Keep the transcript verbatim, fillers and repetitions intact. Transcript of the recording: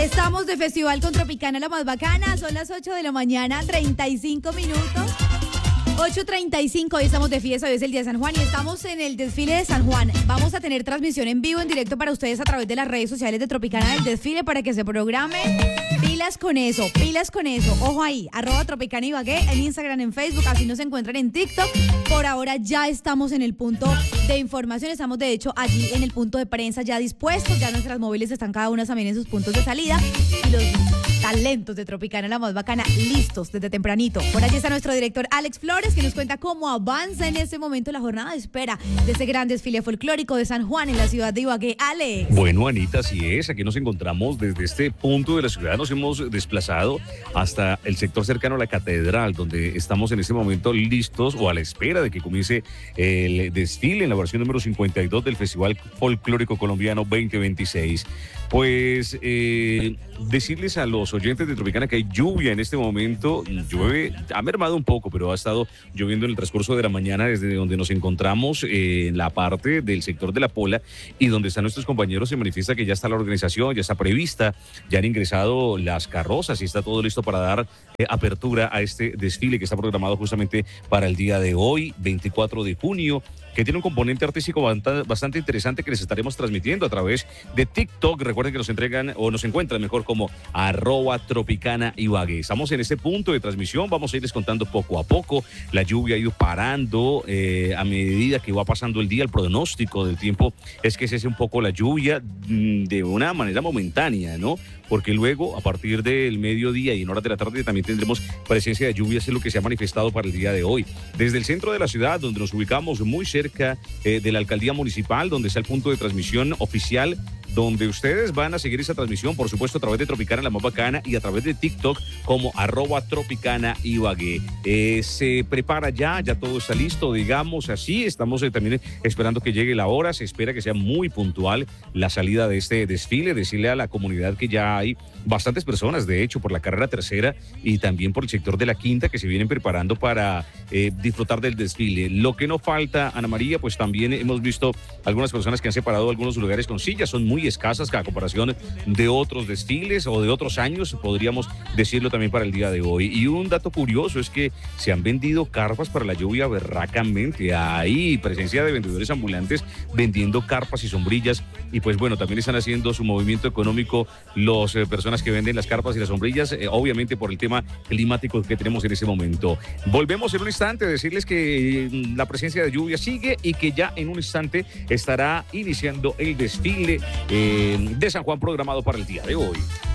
Estamos de festival con Tropicana, la más bacana. Son las ocho de la mañana, treinta y cinco minutos. ocho treinta y cinco, hoy estamos de fiesta, hoy es el día de San Juan y estamos en el desfile de San Juan. Vamos a tener transmisión en vivo, en directo para ustedes a través de las redes sociales de Tropicana del desfile para que se programen. Pilas con eso, pilas con eso. Ojo ahí, arroba Tropicana Ibagué, en Instagram, en Facebook, así nos encuentran en TikTok. Por ahora ya estamos en el punto de información, estamos de hecho allí en el punto de prensa ya dispuestos, ya nuestras móviles están cada una también en sus puntos de salida y los talentos de Tropicana, la más bacana, listos desde tempranito. Por allí está nuestro director Alex Flores, que nos cuenta cómo avanza en este momento la jornada de espera de ese gran desfile folclórico de San Juan en la ciudad de Ibagué. Alex. Bueno, Anita, así es. Aquí nos encontramos desde este punto de la ciudad. Nos hemos desplazado hasta el sector cercano a la catedral, donde estamos en este momento listos o a la espera de que comience el desfile en la versión número cincuenta y dos del Festival Folclórico Colombiano veinte veintiséis. Pues eh, decirles a los oyentes de Tropicana que hay lluvia en este momento. Llueve, ha mermado un poco, pero ha estado lloviendo en el transcurso de la mañana desde donde nos encontramos eh, en la parte del sector de La Pola y donde están nuestros compañeros. Se manifiesta que ya está la organización, ya está prevista, ya han ingresado las carrozas y está todo listo para dar eh, apertura a este desfile que está programado justamente para el día de hoy, veinticuatro de junio, que tiene un componente artístico bastante interesante que les estaremos transmitiendo a través de TikTok. Recuerden que nos entregan o nos encuentran mejor como arroba Tropicana Ibagué. Estamos en este punto de transmisión, vamos a irles contando poco a poco. La lluvia ha ido parando eh, a medida que va pasando el día. El pronóstico del tiempo es que cese un poco la lluvia mmm, de una manera momentánea, ¿no? Porque luego, a partir del mediodía y en horas de la tarde, también tendremos presencia de lluvias, es lo que se ha manifestado para el día de hoy. Desde el centro de la ciudad, donde nos ubicamos muy cerca eh, de la alcaldía municipal, donde está el punto de transmisión oficial, donde ustedes van a seguir esa transmisión, por supuesto, a través de Tropicana, la más bacana, y a través de TikTok como arroba Tropicana Ibagué. Eh, se prepara ya, ya todo está listo, digamos así. Estamos eh, también esperando que llegue la hora. Se espera que sea muy puntual la salida de este desfile. Decirle a la comunidad que ya hay bastantes personas, de hecho, por la carrera tercera y también por el sector de la quinta, que se vienen preparando para eh, disfrutar del desfile. Lo que no falta, Ana María, pues también hemos visto algunas personas que han separado algunos lugares con sillas. Son muy escasas a comparación de otros desfiles o de otros años, podríamos decirlo también para el día de hoy. Y un dato curioso es que se han vendido carpas para la lluvia berracamente. Hay presencia de vendedores ambulantes vendiendo carpas y sombrillas, y pues bueno, también están haciendo su movimiento económico los eh, personas que venden las carpas y las sombrillas, eh, obviamente por el tema climático que tenemos en ese momento. Volvemos en un instante a decirles que eh, la presencia de lluvia sigue y que ya en un instante estará iniciando el desfile eh, de San Juan programado para el día de hoy.